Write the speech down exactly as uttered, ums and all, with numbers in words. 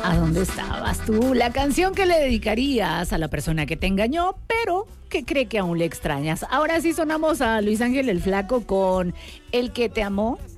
¿A dónde estabas tú? La canción que le dedicarías a la persona que te engañó, pero que cree que aún le extrañas. Ahora sí sonamos a Luis Ángel el Flaco con El que te amó